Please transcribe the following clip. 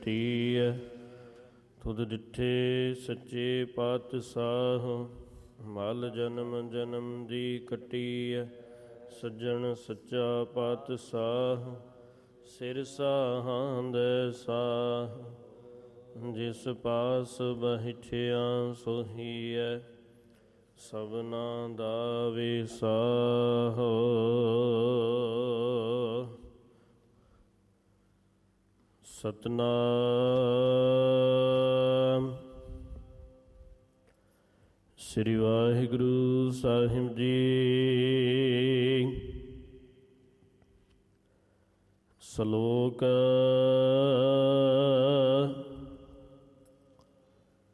T ਤੁਧ ਡਿਠੇ ਸੱਚੇ ਪਾਤਸ਼ਾਹ, ਮਲ ਜਨਮ ਜਨਮ ਦੀ ਕੱਟੀ ਸੱਜਣ ਸੱਚਾ ਪਾਤਸ਼ਾਹ, ਸਿਰ ਸਾਹਾਂਦੈ ਸਾਹ, ਜਿਸ ਪਾਸ ਬਹਿਠਿਆ ਸੋਹੀਐ, ਸਭਨਾ ਦਾ ਵਿਸਾਹੋ। ਸਤਨਾਮ ਸ੍ਰੀ ਵਾਹਿਗੁਰੂ ਸਾਹਿਬ ਜੀ। ਸ਼ਲੋਕ